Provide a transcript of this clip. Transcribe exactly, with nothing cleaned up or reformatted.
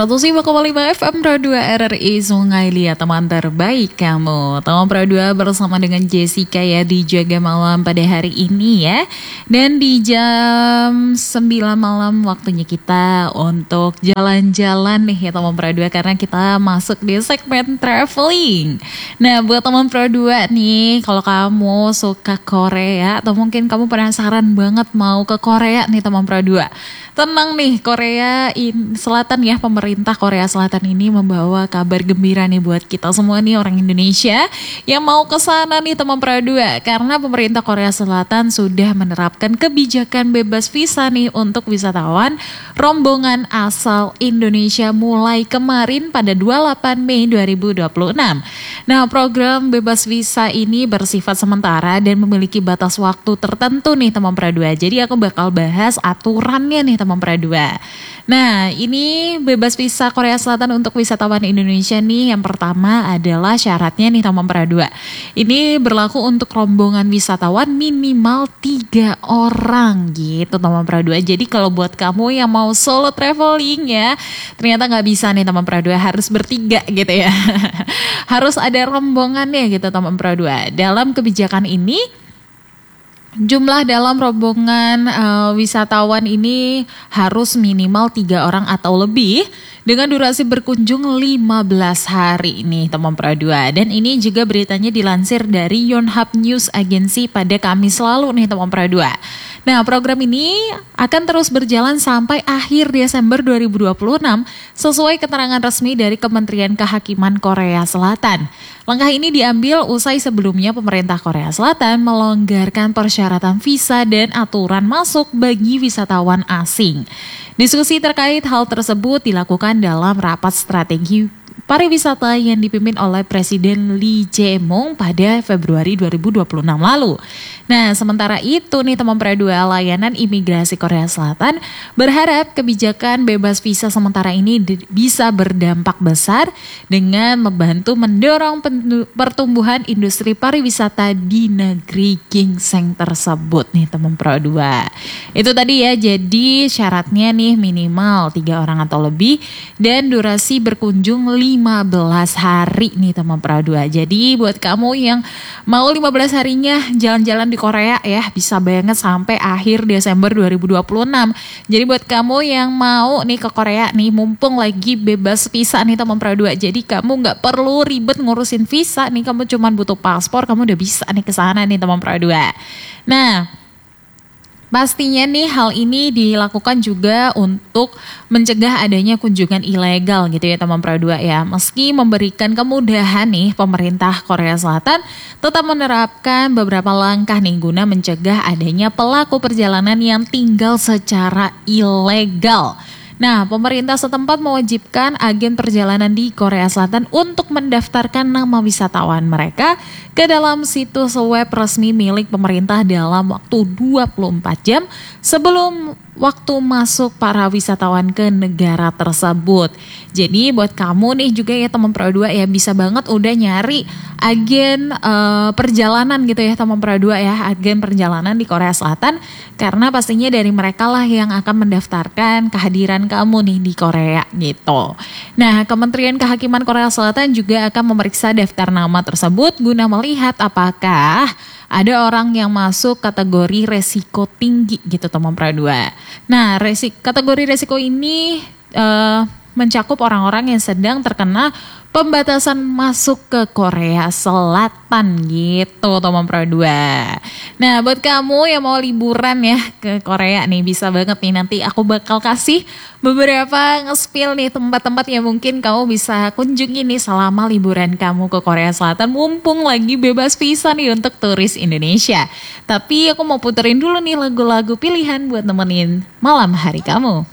seratus lima koma lima F M Pro dua R R I Sungai Liat, teman terbaik kamu. Teman Pro dua bersama dengan Jessica ya di Jaga Malam pada hari ini ya. Dan di jam sembilan malam waktunya kita untuk jalan-jalan nih ya teman Pro dua, karena kita masuk di segmen traveling. Nah buat teman Pro dua nih, kalau kamu suka Korea atau mungkin kamu penasaran banget mau ke Korea nih teman Pro dua, tenang nih, Korea in, Selatan ya, pemerintah Korea Selatan ini membawa kabar gembira nih buat kita semua nih orang Indonesia yang mau ke sana nih teman Pro dua, karena pemerintah Korea Selatan sudah menerapkan kebijakan bebas visa nih untuk wisatawan rombongan asal Indonesia mulai kemarin pada dua puluh delapan Mei dua ribu dua puluh enam. Nah, program bebas visa ini bersifat sementara dan memiliki batas waktu tertentu nih teman Pro dua. Jadi aku bakal bahas aturannya nih teman Pro dua. Nah, ini bebas visa Korea Selatan untuk wisatawan Indonesia nih, yang pertama adalah syaratnya nih teman Pro dua. Ini berlaku untuk rombongan wisatawan minimal tiga orang gitu teman Pro dua. Jadi kalau buat kamu yang mau solo traveling ya, ternyata nggak bisa nih teman Pro dua, harus bertiga gitu ya. Harus ada rombongannya gitu teman Pro dua. Dalam kebijakan ini, jumlah dalam rombongan uh, wisatawan ini harus minimal tiga orang atau lebih dengan durasi berkunjung lima belas hari nih teman Pro dua. Dan ini juga beritanya dilansir dari Yonhap News Agency pada Kamis lalu nih teman Pro dua. Nah, program ini akan terus berjalan sampai akhir Desember dua ribu dua puluh enam sesuai keterangan resmi dari Kementerian Kehakiman Korea Selatan. Langkah ini diambil usai sebelumnya pemerintah Korea Selatan melonggarkan persyaratan visa dan aturan masuk bagi wisatawan asing. Diskusi terkait hal tersebut dilakukan dalam rapat strategi pariwisata yang dipimpin oleh Presiden Lee Jae-myung pada Februari dua ribu dua puluh enam lalu. Nah, sementara itu nih teman Pro dua, layanan imigrasi Korea Selatan berharap kebijakan bebas visa sementara ini bisa berdampak besar dengan membantu mendorong pertumbuhan industri pariwisata di negeri ginseng tersebut nih teman Pro dua. Itu tadi ya, jadi syaratnya nih minimal tiga orang atau lebih dan durasi berkunjung lima belas hari nih teman Pro dua. Jadi buat kamu yang mau lima belas harinya jalan-jalan di Korea ya, bisa banget sampai akhir Desember dua ribu dua puluh enam. Jadi buat kamu yang mau nih ke Korea nih, mumpung lagi bebas visa nih teman Pro dua. Jadi kamu gak perlu ribet ngurusin visa nih, kamu cuma butuh paspor, kamu udah bisa nih ke sana nih teman Pro dua. Nah, pastinya nih hal ini dilakukan juga untuk mencegah adanya kunjungan ilegal gitu ya teman Pro dua ya. Meski memberikan kemudahan nih, pemerintah Korea Selatan tetap menerapkan beberapa langkah nih guna mencegah adanya pelaku perjalanan yang tinggal secara ilegal. Nah, pemerintah setempat mewajibkan agen perjalanan di Korea Selatan untuk mendaftarkan nama wisatawan mereka ke dalam situs web resmi milik pemerintah dalam waktu dua puluh empat jam sebelum waktu masuk para wisatawan ke negara tersebut. Jadi buat kamu nih juga ya teman Pro dua ya, bisa banget udah nyari agen uh, perjalanan gitu ya teman Pro dua ya, agen perjalanan di Korea Selatan, karena pastinya dari mereka lah yang akan mendaftarkan kehadiran kamu nih di Korea gitu. Nah, Kementerian Kehakiman Korea Selatan juga akan memeriksa daftar nama tersebut guna melihat apakah ada orang yang masuk kategori resiko tinggi gitu teman Pro dua. Nah, resik, kategori resiko ini uh, mencakup orang-orang yang sedang terkena pembatasan masuk ke Korea Selatan gitu teman Pro dua. Nah, buat kamu yang mau liburan ya ke Korea nih, bisa banget nih, nanti aku bakal kasih beberapa nge-spill nih tempat-tempat yang mungkin kamu bisa kunjungi nih selama liburan kamu ke Korea Selatan, mumpung lagi bebas visa nih untuk turis Indonesia. Tapi aku mau puterin dulu nih lagu-lagu pilihan buat nemenin malam hari kamu.